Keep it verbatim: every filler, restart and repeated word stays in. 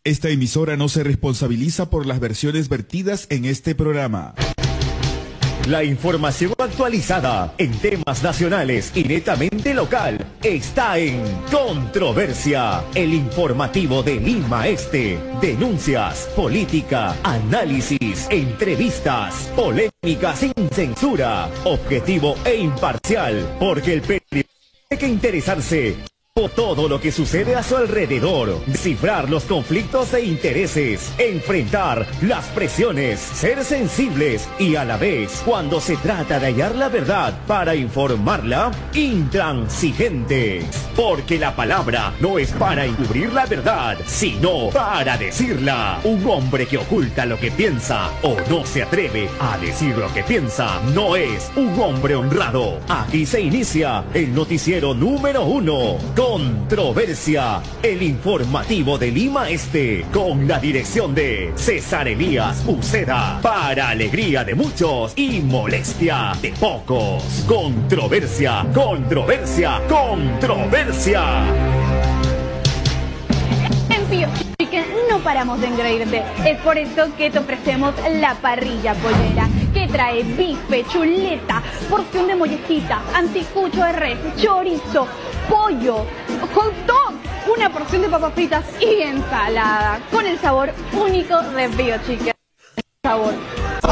Esta emisora no se responsabiliza por las versiones vertidas en este programa. La información actualizada en temas nacionales y netamente local está en Controversia, el informativo de Lima Este. Denuncias, política, análisis, entrevistas, polémicas sin censura, objetivo e imparcial, porque el periodista tiene que interesarse por todo lo que sucede a su alrededor, descifrar los conflictos de intereses, enfrentar las presiones, ser sensibles y a la vez, cuando se trata de hallar la verdad para informarla, intransigentes. Porque la palabra no es para encubrir la verdad, sino para decirla. Un hombre que oculta lo que piensa o no se atreve a decir lo que piensa no es un hombre honrado. Aquí se inicia el noticiero número uno. Controversia, el informativo de Lima Este, con la dirección de César Elías Uceda, para alegría de muchos y molestia de pocos. Controversia, controversia, controversia. En Pío Chicken no paramos de engreírte. Es por eso que te ofrecemos la parrilla pollera, que trae bife, chuleta, porción de mollejita, anticucho de res, chorizo, pollo, hot dog, una porción de papas fritas y ensalada, con el sabor único de Pío Chicken. Sabor